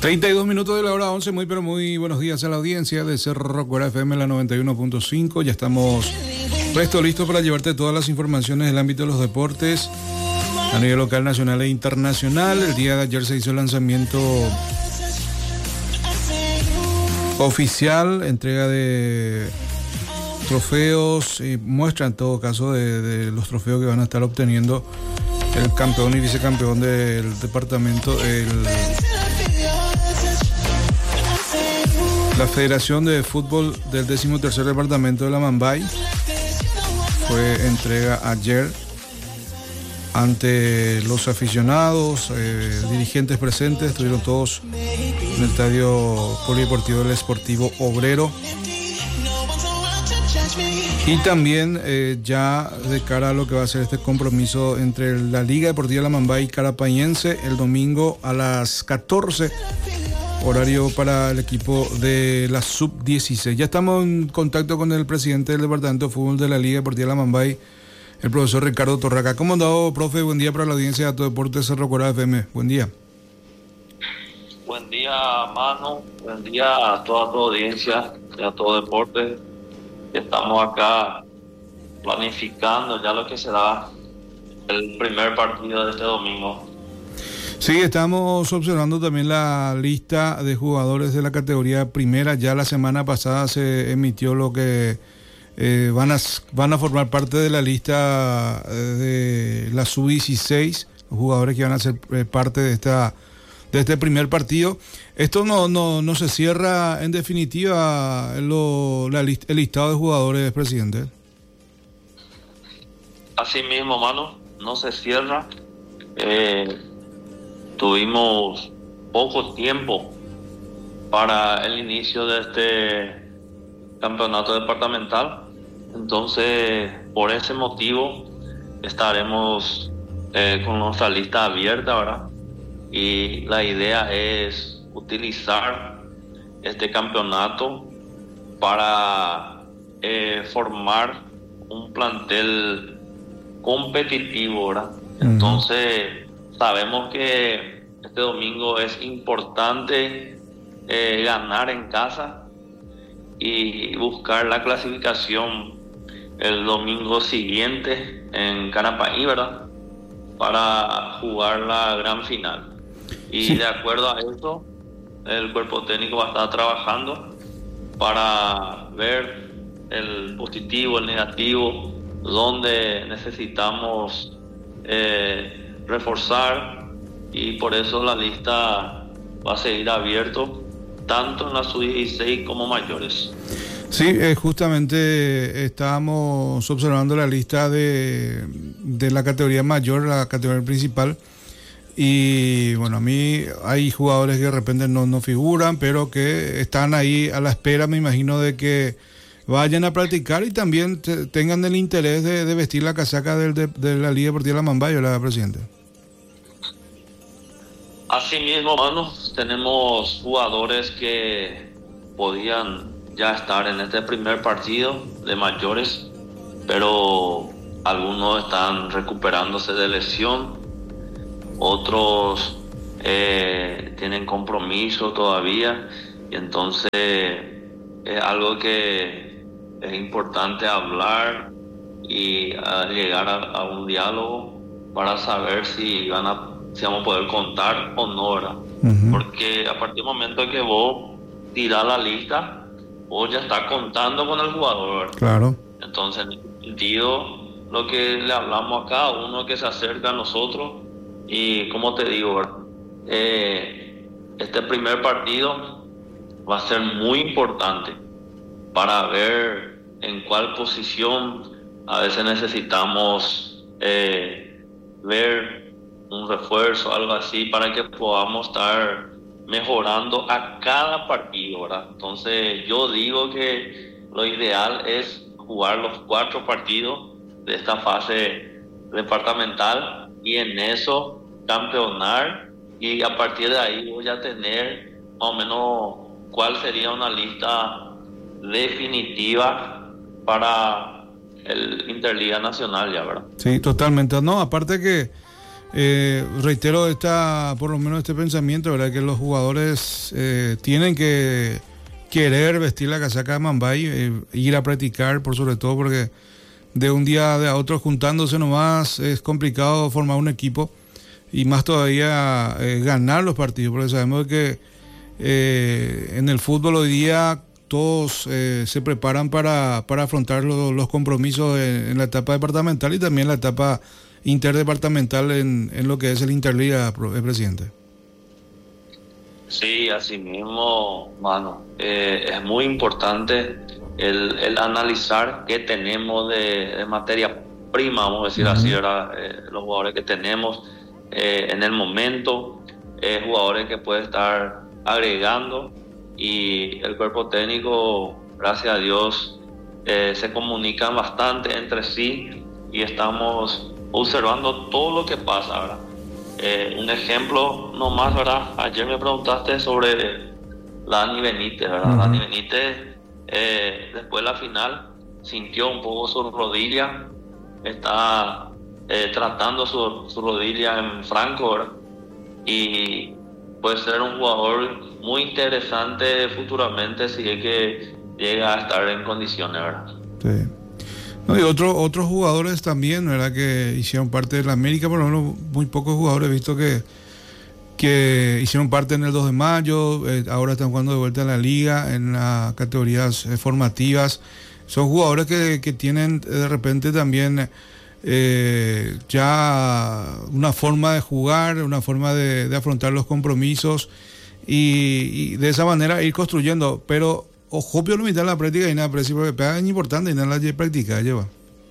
32 minutos de la hora 11, muy pero muy buenos días a la audiencia de Cerro Corá FM, la 91.5. Ya estamos listos para llevarte todas las informaciones del ámbito de los deportes a nivel local, nacional e internacional. El día de ayer se hizo el lanzamiento oficial, entrega de trofeos y muestra en todo caso de los trofeos que van a estar obteniendo el campeón y vicecampeón del departamento, la Federación de Fútbol del 13º Departamento de la Mambay. Fue entrega ayer ante los aficionados, dirigentes presentes, estuvieron todos en el estadio polideportivo del Sportivo Obrero. Y también ya de cara a lo que va a ser este compromiso entre la Liga Deportiva La Mambay y Carapayense el domingo a las 14, horario para el equipo de la Sub-16. Ya estamos en contacto con el presidente del Departamento de Fútbol de la Liga Deportiva La Mambay, el profesor Ricardo Torraca. ¿Cómo ha andado, profe? Buen día para la audiencia de Todo Deportes Cerro Corá FM. Buen día. Buen día, Manu. Buen día a toda tu audiencia de A Todo Deportes. Estamos acá planificando ya lo que será el primer partido de este domingo. Sí, estamos observando también la lista de jugadores de la categoría primera. Ya la semana pasada se emitió lo que van a formar parte de la lista de la Sub-16, los jugadores que van a ser parte de este primer partido. Esto no se cierra en definitiva el listado de jugadores, presidente. Así mismo, mano, no se cierra. Tuvimos poco tiempo para el inicio de este campeonato departamental, entonces por ese motivo estaremos con nuestra lista abierta, ¿verdad? Y la idea es utilizar este campeonato para formar un plantel competitivo, ¿verdad? Entonces sabemos que este domingo es importante ganar en casa y buscar la clasificación el domingo siguiente en Carapaí, ¿verdad? Para jugar la gran final. Y sí, de acuerdo a eso, el cuerpo técnico va a estar trabajando para ver el positivo, el negativo, donde necesitamos reforzar, y por eso la lista va a seguir abierto tanto en la sub-16 como mayores. Sí, justamente estábamos observando la lista de la categoría mayor, la categoría principal, y bueno, a mí hay jugadores que de repente no figuran, pero que están ahí a la espera, me imagino, de que vayan a practicar y también tengan el interés de vestir la casaca de la Liga Deportiva La Mambay, ¿verdad, presidente? Así mismo, mano, tenemos jugadores que podían ya estar en este primer partido de mayores, pero algunos están recuperándose de lesión, otros tienen compromiso todavía, y entonces es algo que es importante hablar y llegar a un diálogo para saber si vamos a poder contar o no, ¿verdad? Porque a partir del momento que vos tirás la lista, vos ya estás contando con el jugador, ¿verdad? Claro. Entonces, en ese sentido, lo que le hablamos a cada uno que se acerca a nosotros, y como te digo, ¿verdad? Este primer partido va a ser muy importante para ver en cuál posición a veces necesitamos ver un refuerzo, algo así, para que podamos estar mejorando a cada partido, ¿verdad? Entonces yo digo que lo ideal es jugar los 4 partidos de esta fase departamental y en eso campeonar, y a partir de ahí voy a tener más o menos cuál sería una lista definitiva para el Interliga Nacional ya, ¿verdad? Sí, totalmente. No, aparte que Reitero por lo menos este pensamiento, ¿verdad? Que los jugadores tienen que querer vestir la casaca de Mambay, ir a practicar, por sobre todo porque de un día a otro juntándose nomás es complicado formar un equipo y más todavía ganar los partidos, porque sabemos que en el fútbol hoy día todos se preparan para afrontar los compromisos en la etapa departamental y también la etapa interdepartamental en lo que es el Interliga, presidente. Sí, así mismo, mano. Es muy importante el analizar qué tenemos de materia prima, vamos a decir así, ¿verdad? Los jugadores que tenemos en el momento, jugadores que puede estar agregando, y el cuerpo técnico, gracias a Dios, se comunican bastante entre sí y estamos observando todo lo que pasa, ¿verdad? Un ejemplo nomás, ¿verdad? Ayer me preguntaste sobre Dani Benítez, ¿verdad? Dani Benítez, después de la final, sintió un poco su rodilla, está tratando su rodilla en Franco, ¿verdad? Y puede ser un jugador muy interesante futuramente si es que llega a estar en condiciones, ¿verdad? Sí. No, y otros jugadores también, ¿verdad? Que hicieron parte de la América, por lo menos muy pocos jugadores he visto que hicieron parte en el 2 de mayo, ahora están jugando de vuelta en la liga, en las categorías formativas. Son jugadores que tienen de repente también ya una forma de jugar, una forma de afrontar los compromisos y de esa manera ir construyendo, pero obvio limitar la práctica y nada, pero sí, porque es importante y nada la práctica lleva.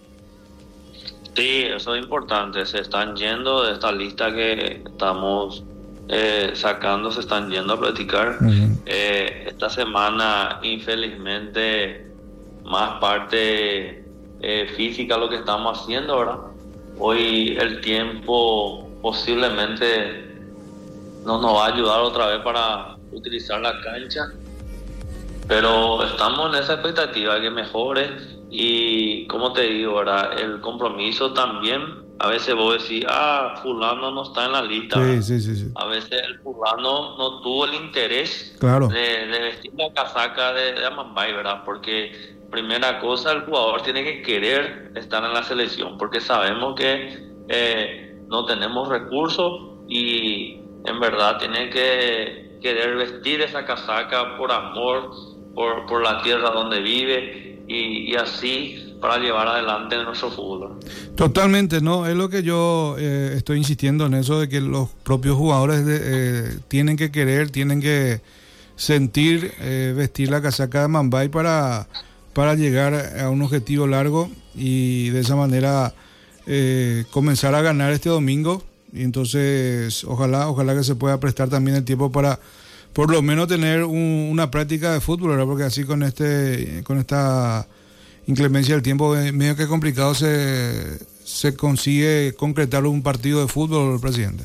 Sí, eso es importante. Se están yendo de esta lista que estamos sacando, se están yendo a practicar. Esta semana, infelizmente, más parte física lo que estamos haciendo, ¿verdad? Hoy el tiempo posiblemente no nos va a ayudar otra vez para utilizar la cancha, pero estamos en esa expectativa de que mejore. Y como te digo, ¿verdad? El compromiso también, a veces vos decís, fulano no está en la lista. Sí. A veces el fulano no tuvo el interés, claro, de vestir la casaca de Amambay, ¿verdad? Porque primera cosa, el jugador tiene que querer estar en la selección, porque sabemos que no tenemos recursos y en verdad tiene que querer vestir esa casaca por amor, por la tierra donde vive y así para llevar adelante nuestro fútbol. Totalmente, ¿no? Es lo que yo estoy insistiendo en eso de que los propios jugadores tienen que querer, tienen que sentir, vestir la casaca de Mambay para llegar a un objetivo largo y de esa manera comenzar a ganar este domingo. Y entonces ojalá que se pueda prestar también el tiempo para por lo menos tener una práctica de fútbol, ¿verdad? Porque así con esta inclemencia del tiempo medio que complicado se consigue concretar un partido de fútbol, presidente.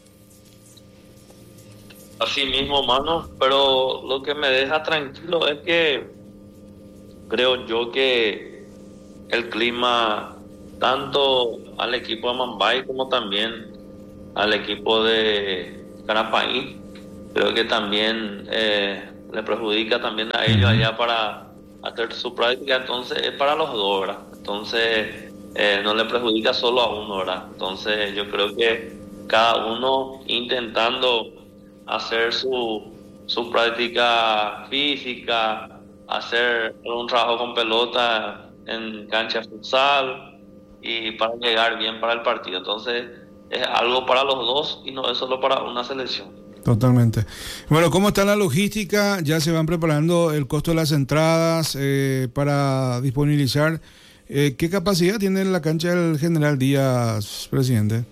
Así mismo, mano, pero lo que me deja tranquilo es que creo yo que el clima, tanto al equipo de Mambay como también al equipo de Carapaí, creo que también le perjudica también a ellos allá para hacer su práctica. Entonces es para los dos, ¿verdad? Entonces no le perjudica solo a uno, ¿verdad? Entonces yo creo que cada uno intentando hacer su práctica física, hacer un trabajo con pelota en cancha futsal y para llegar bien para el partido. Entonces es algo para los dos y no es solo para una selección. Totalmente. Bueno, ¿cómo está la logística? Ya se van preparando el costo de las entradas para disponibilizar. ¿Qué capacidad tiene la cancha del General Díaz, presidente?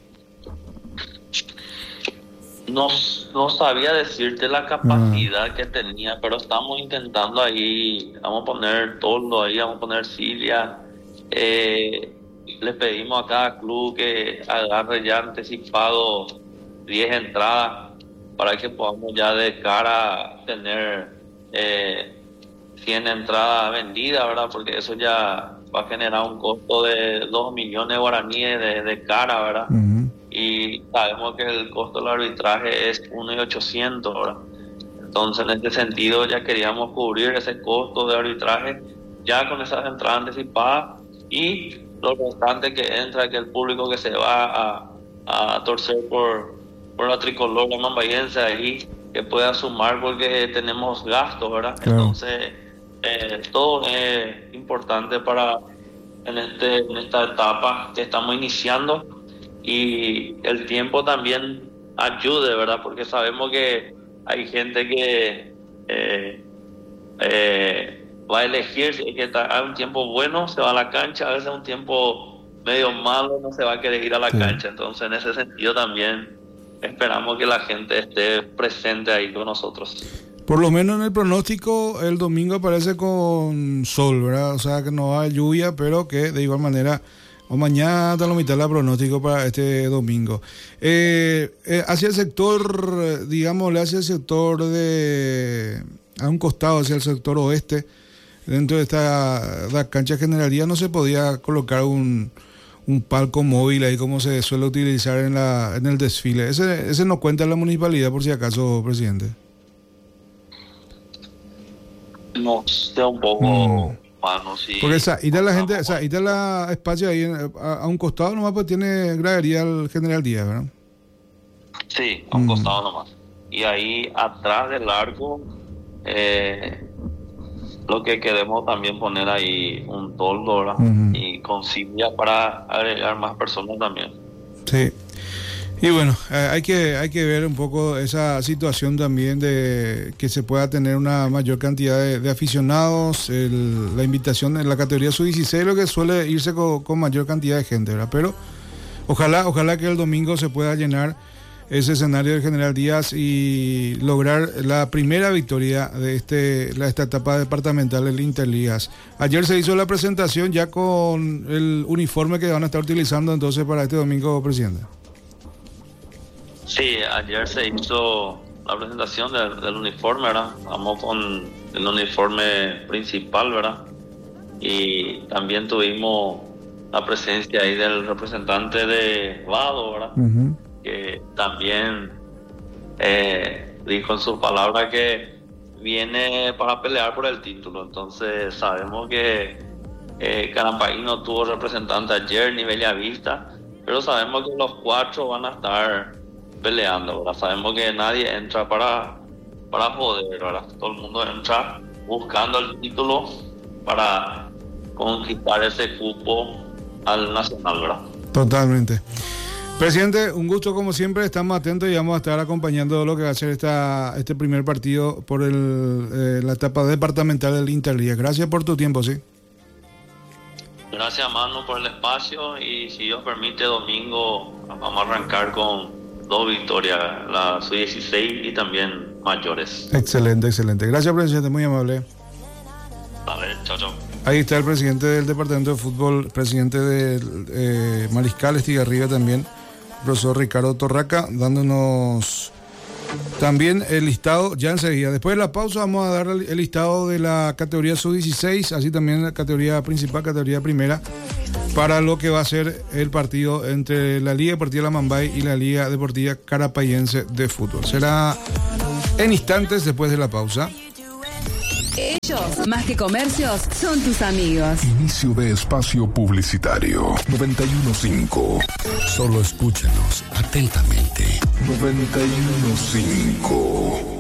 No sabía decirte la capacidad que tenía, pero estamos intentando ahí. Vamos a poner Toldo ahí, vamos a poner Silvia. Le pedimos a cada club que agarre ya anticipado 10 entradas para que podamos ya de cara tener 100 entradas vendidas, ¿verdad? Porque eso ya va a generar un costo de 2 millones de guaraníes de cara, ¿verdad? y sabemos que el costo del arbitraje es 1.800 ahora. Entonces, en este sentido, ya queríamos cubrir ese costo de arbitraje ya con esas entradas anticipadas, y lo restante que entra, que el público que se va a torcer por la tricolor, la mambayense ahí, que pueda sumar, porque tenemos gastos, ¿verdad? Claro. Entonces, todo es importante en esta etapa que estamos iniciando, y el tiempo también ayude, ¿verdad? Porque sabemos que hay gente que va a elegir, que hay un tiempo bueno, se va a la cancha, a veces un tiempo medio malo, no se va a querer ir a la cancha. Entonces, en ese sentido también esperamos que la gente esté presente ahí con nosotros. Por lo menos en el pronóstico, el domingo aparece con sol, ¿verdad? O sea, que no va a lluvia, pero que de igual manera, o mañana a la mitad la pronóstico para este domingo. Hacia el sector, digámosle, hacia el sector a un costado, hacia el sector oeste, dentro de la cancha Generalía, no se podía colocar un palco móvil ahí como se suele utilizar en el desfile. Ese no cuenta en la municipalidad, por si acaso, presidente. No sé, un poco mano, sí. Porque la gente, espacio ahí a un costado nomás, pues tiene gradería el General Díaz, ¿verdad? Sí, a un costado nomás. Y ahí atrás del arco, lo que queremos también poner ahí un toldo, ¿verdad? Y con silla para agregar más personas también. Sí. Y bueno, hay que ver un poco esa situación también de que se pueda tener una mayor cantidad de aficionados, la invitación en la categoría sub-16, lo que suele irse con mayor cantidad de gente, ¿verdad? Pero ojalá que el domingo se pueda llenar ese escenario del General Díaz y lograr la primera victoria de esta etapa departamental del Interligas. Ayer se hizo la presentación ya con el uniforme que van a estar utilizando entonces para este domingo, presidente. Sí, ayer se hizo la presentación del uniforme, ¿verdad? Vamos con el uniforme principal, ¿verdad? Y también tuvimos la presencia ahí del representante de Vado, ¿verdad? Que también dijo en sus palabras que viene para pelear por el título. Entonces sabemos que Carampaí no tuvo representante ayer ni Bellavista, pero sabemos que los 4 van a estar peleando, ¿verdad? Sabemos que nadie entra para joder, ¿verdad? Todo el mundo entra buscando el título para conquistar ese cupo al nacional, ¿verdad? Totalmente. Presidente, un gusto como siempre, estamos atentos y vamos a estar acompañando lo que va a ser este primer partido por la etapa departamental del Interliga. Gracias por tu tiempo, sí. Gracias, Manu, por el espacio, y si Dios permite, domingo vamos a arrancar con 2 victorias, la sub-16 y también mayores. Excelente. Gracias, presidente, muy amable. A ver, chao. Ahí está el presidente del Departamento de Fútbol, presidente del Mariscal Estigarribia también, profesor Ricardo Torraca, dándonos también el listado ya enseguida. Después de la pausa vamos a dar el listado de la categoría sub-16, así también la categoría principal, categoría primera, para lo que va a ser el partido entre la Liga Deportiva La Mambay y la Liga Deportiva Carapayense de Fútbol. Será en instantes después de la pausa. Ellos, más que comercios, son tus amigos. Inicio de espacio publicitario 91.5. Solo escúchanos atentamente. 91.5.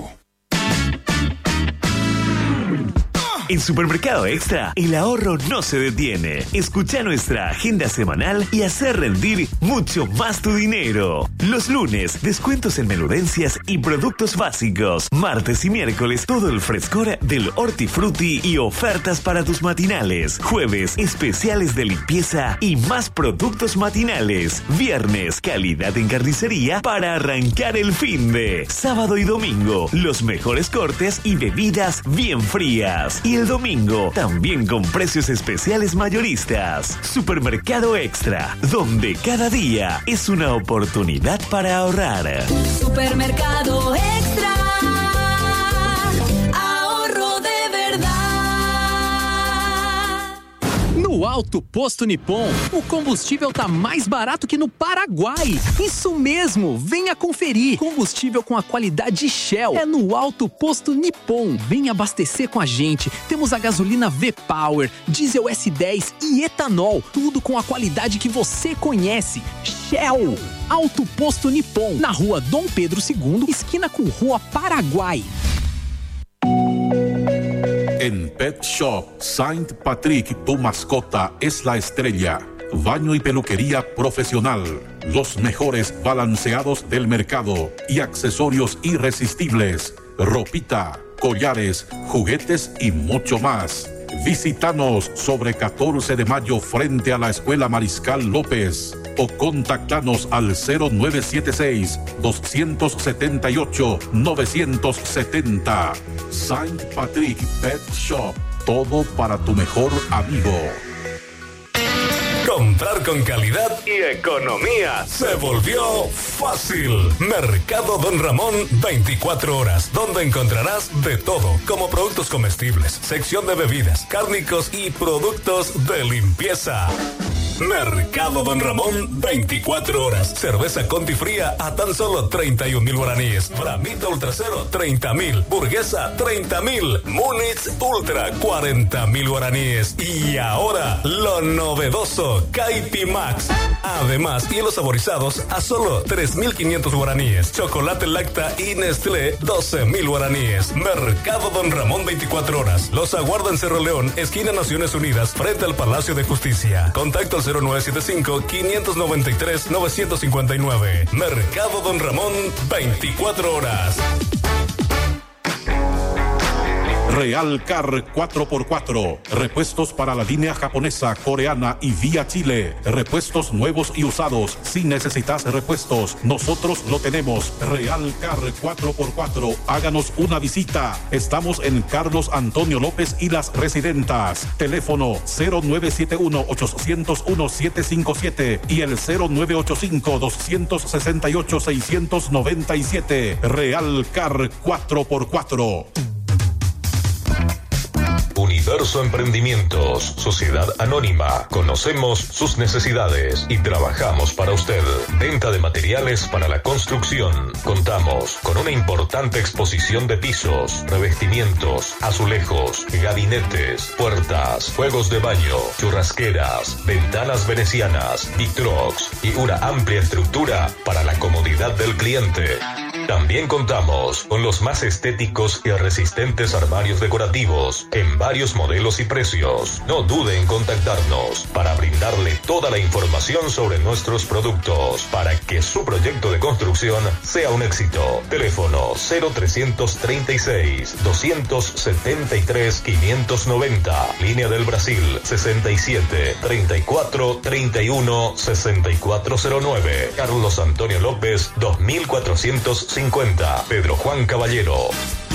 En Supermercado Extra, el ahorro no se detiene. Escucha nuestra agenda semanal y hacer rendir mucho más tu dinero. Los lunes, descuentos en menudencias y productos básicos. Martes y miércoles, todo el frescor del hortifruti y ofertas para tus matinales. Jueves, especiales de limpieza y más productos matinales. Viernes, calidad en carnicería para arrancar el finde. Sábado y domingo, los mejores cortes y bebidas bien frías. Y el domingo, también con precios especiales mayoristas. Supermercado Extra, donde cada día es una oportunidad para ahorrar. Supermercado Extra, ahorro de verdad. No Alto Posto Nippon, o combustível tá mais barato que no Paraguai. Isso mesmo, venha conferir. Combustível com a qualidade Shell é no Alto Posto Nippon. Venha abastecer com a gente. Temos a gasolina V-Power, diesel S10 e etanol. Tudo com a qualidade que você conhece. Shell. Alto Posto Nippon, na rua Dom Pedro II, esquina com Rua Paraguay. En Pet Shop Saint Patrick, tu mascota es la estrella. Baño y peluquería profesional. Los mejores balanceados del mercado y accesorios irresistibles. Ropita, collares, juguetes y mucho más. Visítanos sobre 14 de mayo frente a la Escuela Mariscal López o contactanos al 0976-278-970. Saint Patrick Pet Shop. Todo para tu mejor amigo. Comprar con calidad y economía se volvió fácil. Mercado Don Ramón, 24 horas, donde encontrarás de todo, como productos comestibles, sección de bebidas, cárnicos y productos de limpieza. Mercado Don Ramón, 24 horas. Cerveza Conti fría a tan solo 31,000 guaraníes. Bramita Ultra Cero, 30,000. Burguesa, 30,000. Múnich Ultra, 40,000 guaraníes. Y ahora, lo novedoso, Caipi Max. Además, hielos saborizados a solo 3,500 guaraníes. Chocolate Lacta y Nestlé, 12,000 guaraníes. Mercado Don Ramón, 24 horas. Los aguarda en Cerro León, esquina Naciones Unidas, frente al Palacio de Justicia. Contacto al 0975-593-959. Mercado Don Ramón, 24 horas. Real Car 4x4. Repuestos para la línea japonesa, coreana y vía Chile. Repuestos nuevos y usados. Si necesitas repuestos, nosotros lo tenemos. Real Car 4x4. Háganos una visita. Estamos en Carlos Antonio López y Las Residentas. Teléfono 0971-801-757 y el 0985-268-697. Real Car 4x4. Universo Emprendimientos, Sociedad Anónima. Conocemos sus necesidades y trabajamos para usted. Venta de materiales para la construcción. Contamos con una importante exposición de pisos, revestimientos, azulejos, gabinetes, puertas, juegos de baño, churrasqueras, ventanas venecianas, vitrox y una amplia estructura para la comodidad del cliente. También contamos con los más estéticos y resistentes armarios decorativos en varios modelos y precios. No dude en contactarnos para brindarle toda la información sobre nuestros productos para que su proyecto de construcción sea un éxito. Teléfono 0336-273-590. Línea del Brasil 67-34-31-6409. Carlos Antonio López 2450. Pedro Juan Caballero.